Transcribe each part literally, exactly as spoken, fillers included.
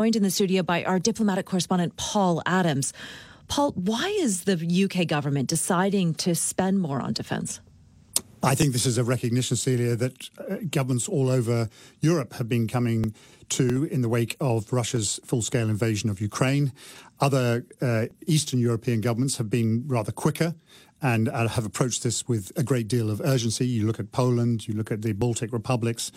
Joined in the studio by our diplomatic correspondent, Paul Adams. Paul, why is the U K government deciding to spend more on defence? I think this is a recognition, Celia, that uh, governments all over Europe have been coming to in the wake of Russia's full-scale invasion of Ukraine. Other uh, Eastern European governments have been rather quicker and uh, have approached this with a great deal of urgency. You look at Poland, you look at the Baltic republics,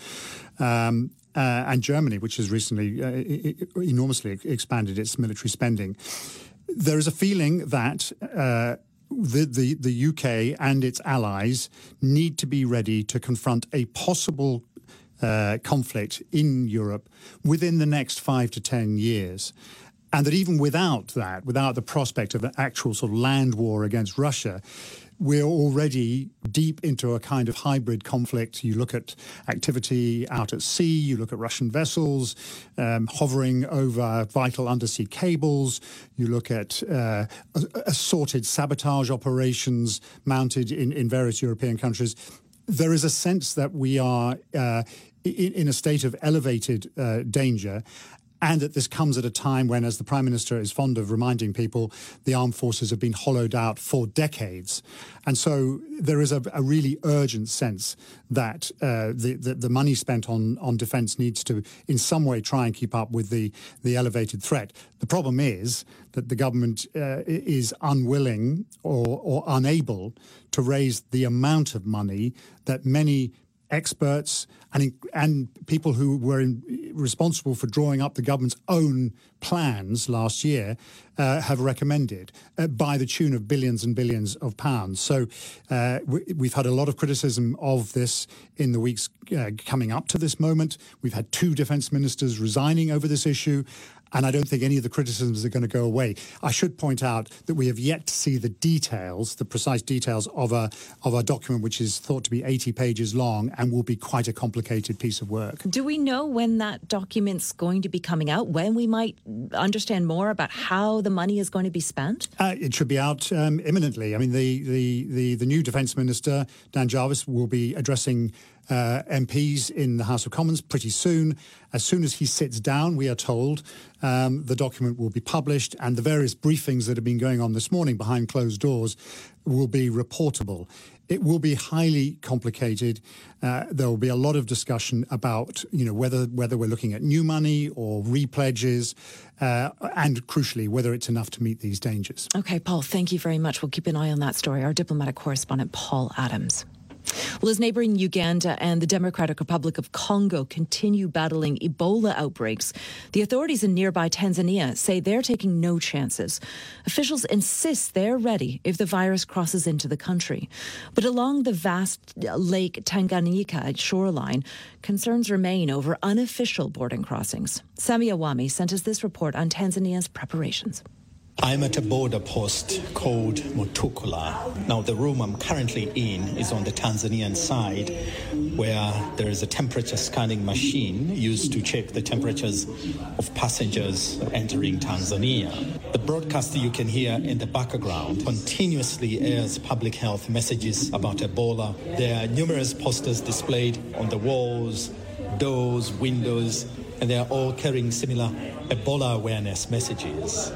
um, uh, and Germany, which has recently uh, enormously expanded its military spending. There is a feeling that uh, the, the, the U K and its allies need to be ready to confront a possible uh, conflict in Europe within the next five to ten years. And that even without that, without the prospect of an actual sort of land war against Russia, we're already deep into a kind of hybrid conflict. You look at activity out at sea, you look at Russian vessels um, hovering over vital undersea cables, you look at uh, assorted sabotage operations mounted in, in various European countries. There is a sense that we are uh, in, in a state of elevated uh, danger. And that this comes at a time when, as the Prime Minister is fond of reminding people, the armed forces have been hollowed out for decades. And so there is a, a really urgent sense that uh, the, the, the money spent on, on defence needs to, in some way, try and keep up with the, the elevated threat. The problem is that the government uh, is unwilling or, or unable to raise the amount of money that many experts and and people who were in, responsible for drawing up the government's own plans last year uh, have recommended uh, by the tune of billions and billions of pounds. So uh, we, we've had a lot of criticism of this in the weeks uh, coming up to this moment. We've had two defence ministers resigning over this issue. And I don't think any of the criticisms are going to go away. I should point out that we have yet to see the details, the precise details of a of a document which is thought to be eighty pages long and will be quite a complicated piece of work. Do we know when that document's going to be coming out, when we might understand more about how the money is going to be spent? Uh, it should be out um, imminently. I mean, the, the, the, the new Defence Minister, Dan Jarvis, will be addressing Uh, M Ps in the House of Commons pretty soon. As soon as he sits down, we are told, um, the document will be published and the various briefings that have been going on this morning behind closed doors will be reportable. It will be highly complicated. Uh, there will be a lot of discussion about, you know, whether whether we're looking at new money or repledges, uh, and crucially, whether it's enough to meet these dangers. Okay, Paul, thank you very much. We'll keep an eye on that story. Our diplomatic correspondent, Paul Adams. Well, as neighbouring Uganda and the Democratic Republic of Congo continue battling Ebola outbreaks, the authorities in nearby Tanzania say they're taking no chances. Officials insist they're ready if the virus crosses into the country. But along the vast Lake Tanganyika shoreline, concerns remain over unofficial boarding crossings. Sami Awami sent us this report on Tanzania's preparations. I'm at a border post called Mutukula. Now, the room I'm currently in is on the Tanzanian side, where there is a temperature scanning machine used to check the temperatures of passengers entering Tanzania. The broadcast you can hear in the background continuously airs public health messages about Ebola. There are numerous posters displayed on the walls, doors, windows, and they are all carrying similar Ebola awareness messages.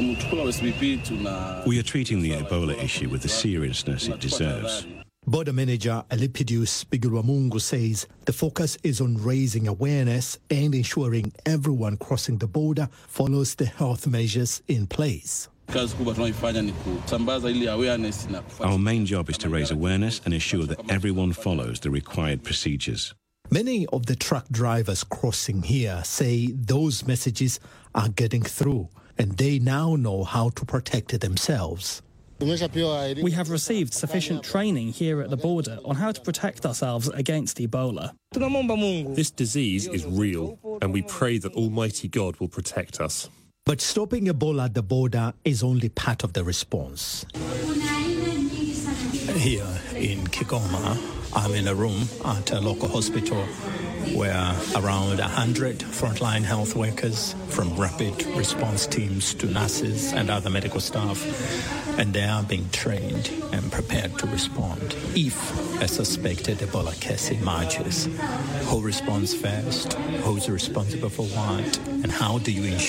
We are treating the Ebola issue with the seriousness it deserves. Border manager Elipidius Bigirwamungu says the focus is on raising awareness and ensuring everyone crossing the border follows the health measures in place. Our main job is to raise awareness and ensure that everyone follows the required procedures. Many of the truck drivers crossing here say those messages are getting through and they now know how to protect themselves. We have received sufficient training here at the border on how to protect ourselves against Ebola. This disease is real, and we pray that Almighty God will protect us. But stopping Ebola at the border is only part of the response. Here in Kigoma, I'm in a room at a local hospital where around one hundred frontline health workers from rapid response teams to nurses and other medical staff, and they are being trained and prepared to respond. If a suspected Ebola case emerges, who responds first, who's responsible for what, and how do you ensure